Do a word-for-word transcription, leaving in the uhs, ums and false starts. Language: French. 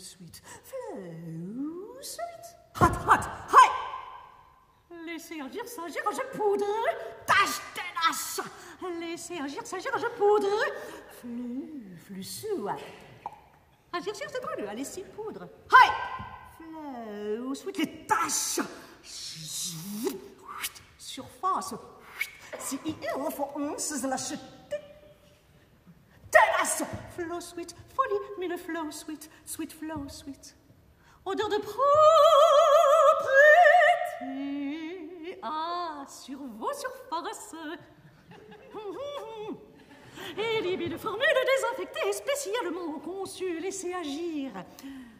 sweet, flow sweet. Hot, hot, hi! Laissez agir, s'agir, je poudre, tâche tenace. Laissez agir, s'agir, je poudre, flux, flux sous. Agir, c'est drôle, allez, s'y poudre. Hi! Flow sweet, les tâches. Surface. Si il faut on se la chute. Tenace! Flow sweet, folie, mais le flow sweet, sweet flow sweet. Odeur de propreté. Ah, sur vos surfaces. Et libide formule désinfectée spécialement conçue, laissez agir.